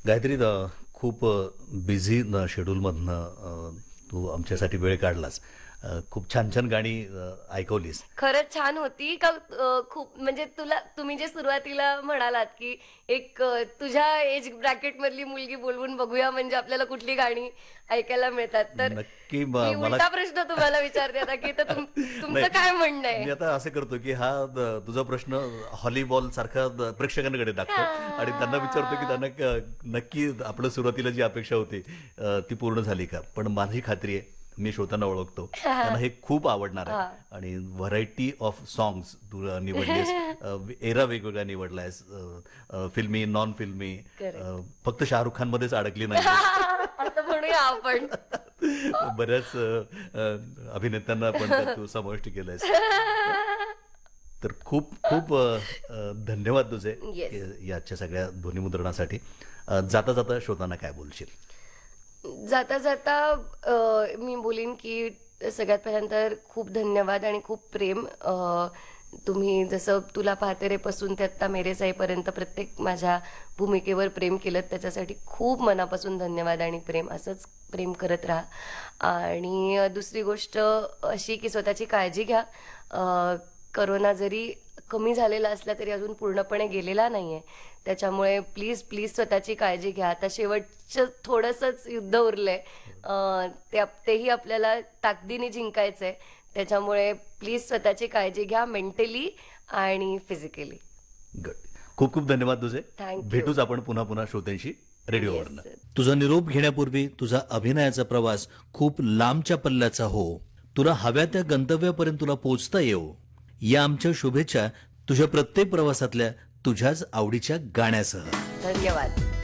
गायत्री, खूप बिझी शेड्यूलमधनं तू आमच्यासाठी वेळ काढलास. खूप छान छान गाणी ऐकवलीस. खरंच छान होती का? खूप म्हणजे तुम्ही जे सुरुवातीला म्हणालात की एक तुझ्या एज ब्रॅकेट मधली मुलगी बोलवून बघूया म्हणजे आपल्याला कुठली गाणी ऐकायला मिळतात. तर नक्की मी मला उलटा प्रश्न तुम्हाला विचारते आता की तर तुमचं नाही, काय म्हणणं आहे? मी आता असं करतो की हा तुझा प्रश्न हॉलीबॉल सारखा प्रेक्षकांकडे टाकतो आणि त्यांना विचारतो की त्यांना नक्की आपलं सुरुवातीला जी अपेक्षा होती ती पूर्ण झाली का. पण माझी खात्री आहे, मी श्रोतांना ओळखतो, त्यांना हे खूप आवडणार आहे. हा. आणि variety of songs Tu निवडलीस, era वेगवेगळा निवडलायस, फिल्मी, नॉन फिल्मी, Correct. फक्त शाहरुख खान मध्येच अडकली नाही. असं म्हणूया आपण. बऱ्याच अभिनेत्यांना आपण त्यात तू समाविष्ट केलंयस. तर खूप खूप धन्यवाद तुझे Yes. याच्या सगळ्या ध्वनिमुद्रणासाठी. जाता जाता श्रोतांना काय बोलशील? जाता जाता मी बोलीन की सगळ्यात पहिल्यांदा खूप धन्यवाद आणि खूप प्रेम. तुम्ही जसं तुला पाहते रे पासून ते आत्ता मेरे साईपर्यंत प्रत्येक माझ्या भूमिकेवर प्रेम केलं, त्याच्यासाठी खूप मनापासून धन्यवाद आणि प्रेम. असंच प्रेम करत राहा. आणि दुसरी गोष्ट अशी की स्वतःची काळजी घ्या. करोना जरी कमी झालेला असला तरी अजून पूर्णपणे गेलेला नाही आहे. त्याच्यामुळे प्लीज प्लीज स्वतःची काळजी घ्या. आता शेवटचं थोडंसंच युद्ध उरलंय, तेही आपल्याला ताकदीने जिंकायचं आहे. त्याच्यामुळे प्लीज स्वतःची काळजी घ्या, मेंटली आणि फिजिकली. गुड. खूप खूप धन्यवाद तुझे. Thank you. भेटूच आपण पुन्हा पुन्हा श्रोत्यांशी रेडिओवरनं. Yes, sir. तुझा निरोप घेण्यापूर्वी तुझा अभिनयाचा प्रवास खूप लांबच्या पल्ल्याचा हो. तुला हव्या त्या गंतव्यापर्यंत तुला पोहोचता येऊ, या आमच्या शुभेच्छा तुझ्या प्रत्येक प्रवासातल्या तुझ्याच आवडीच्या गाण्यासह. धन्यवाद.